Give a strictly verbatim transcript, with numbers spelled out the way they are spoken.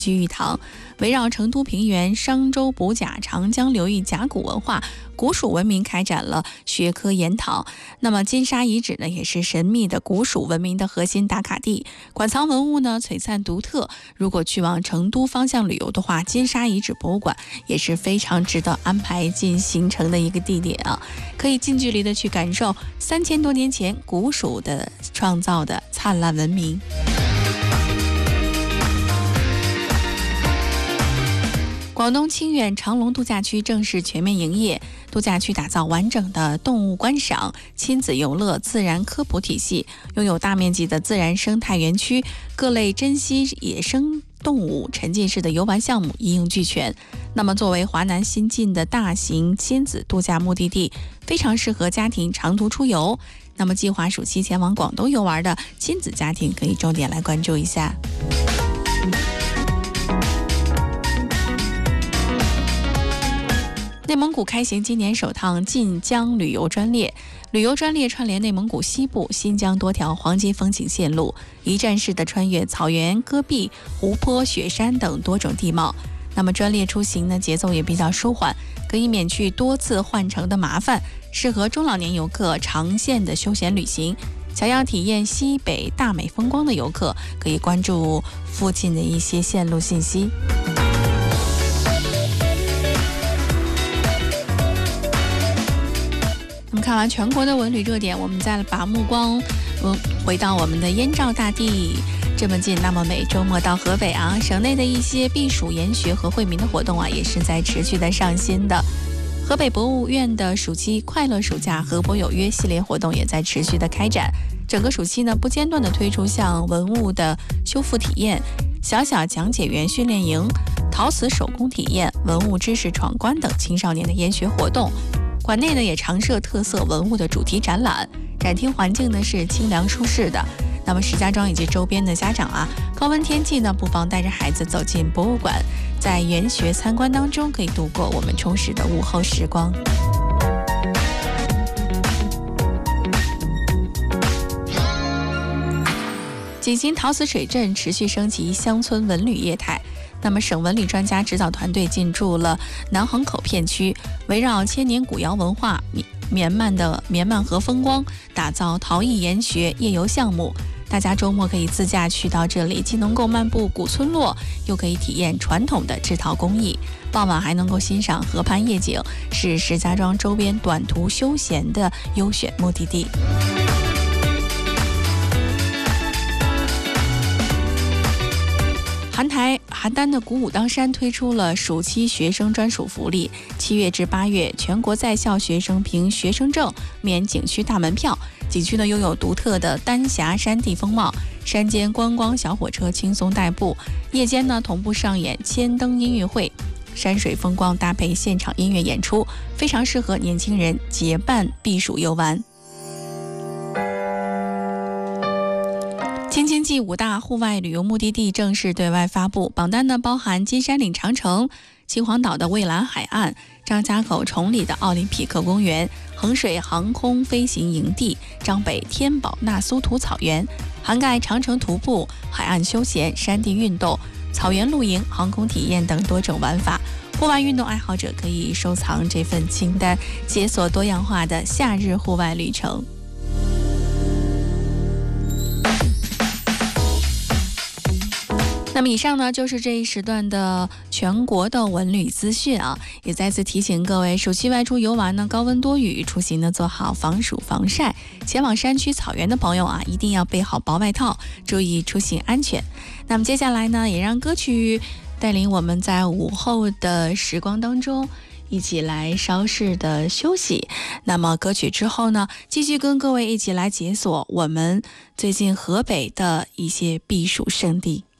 居玉堂，围绕成都平原、商周卜甲、长江流域甲骨文化、古蜀文明开展了学科研讨。那么金沙遗址呢，也是神秘的古蜀文明的核心打卡地，馆藏文物呢璀璨独特。如果去往成都方向旅游的话，金沙遗址博物馆也是非常值得安排进行程的一个地点啊，可以近距离的去感受三千多年前古蜀的创造的灿烂文明。广东清远长隆度假区正式全面营业，度假区打造完整的动物观赏、亲子游乐、自然科普体系，拥有大面积的自然生态园区，各类珍稀野生动物沉浸式的游玩项目一应俱全。那么作为华南新晋的大型亲子度假目的地，非常适合家庭长途出游。那么计划暑期前往广东游玩的亲子家庭可以重点来关注一下。内蒙古开行今年首趟晋江旅游专列，旅游专列串联内蒙古西部、新疆多条黄金风景线路，一站式的穿越草原、戈壁、湖泊、雪山等多种地貌。那么专列出行呢，节奏也比较舒缓，可以免去多次换乘的麻烦，适合中老年游客长线的休闲旅行。想要体验西北大美风光的游客，可以关注附近的一些线路信息。那么看完全国的文旅热点，我们再把目光嗯回到我们的燕赵大地这么近。那么每周末到河北啊，省内的一些避暑研学和惠民的活动啊，也是在持续的上新的。河北博物院的暑期快乐暑假河博有约系列活动也在持续的开展，整个暑期呢不间断的推出像文物的修复体验、小小讲解员训练营、陶瓷手工体验、文物知识闯关等青少年的研学活动。馆内呢也常设特色文物的主题展览，展厅环境呢是清凉舒适的。那么石家庄以及周边的家长啊，高温天气呢不妨带着孩子走进博物馆，在研学参观当中可以度过我们充实的午后时光。锦行陶瓷水镇持续升级乡村文旅业态。那么省文旅专家指导团队进驻了南横口片区，围绕千年古窑文化、绵漫的绵漫河风光，打造陶艺研学夜游项目。大家周末可以自驾去到这里，既能够漫步古村落，又可以体验传统的制陶工艺，傍晚还能够欣赏河畔夜景，是石家庄周边短途休闲的优选目的地。韩台邯郸的鼓舞当山推出了暑期学生专属福利，七月至八月，全国在校学生凭学生证免景区大门票。景区呢拥有独特的丹霞山地风貌，山间观光小火车轻松代步，夜间呢同步上演千灯音乐会，山水风光搭配现场音乐演出，非常适合年轻人结伴避暑游玩。京津冀五大户外旅游目的地正式对外发布，榜单呢包含金山岭长城、秦皇岛的蔚蓝海岸、张家口崇礼的奥林匹克公园、衡水航空飞行营地、张北天宝纳苏图草原，涵盖长城徒步、海岸休闲、山地运动、草原露营、航空体验等多种玩法。户外运动爱好者可以收藏这份清单，解锁多样化的夏日户外旅程。那么以上呢就是这一时段的全国的文旅资讯啊，也再次提醒各位，暑期外出游玩呢，高温多雨，出行呢做好防暑防晒，前往山区草原的朋友啊，一定要备好薄外套，注意出行安全。那么接下来呢，也让歌曲带领我们在午后的时光当中一起来稍事的休息。那么歌曲之后呢，继续跟各位一起来解锁我们最近河北的一些避暑胜地。